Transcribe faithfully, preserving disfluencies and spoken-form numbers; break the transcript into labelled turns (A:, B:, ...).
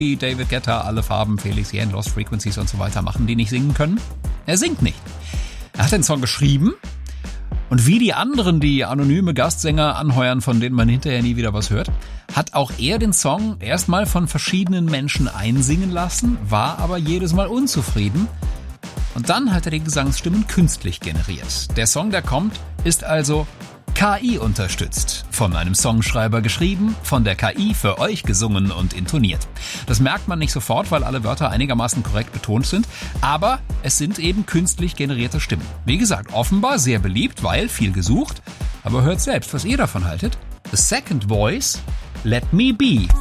A: David Guetta, Alle Farben, Felix Jähn, Lost Frequencies und so weiter machen, die nicht singen können. Er singt nicht. Er hat den Song geschrieben und wie die anderen, die anonyme Gastsänger anheuern, von denen man hinterher nie wieder was hört, hat auch er den Song erstmal von verschiedenen Menschen einsingen lassen, war aber jedes Mal unzufrieden. Und dann hat er die Gesangsstimmen künstlich generiert. Der Song, der kommt, ist also K I unterstützt. Von einem Songschreiber geschrieben, von der K I für euch gesungen und intoniert. Das merkt man nicht sofort, weil alle Wörter einigermaßen korrekt betont sind, aber es sind eben künstlich generierte Stimmen. Wie gesagt, offenbar sehr beliebt, weil viel gesucht, aber hört selbst, was ihr davon haltet. The Second Voice, Let Me Be.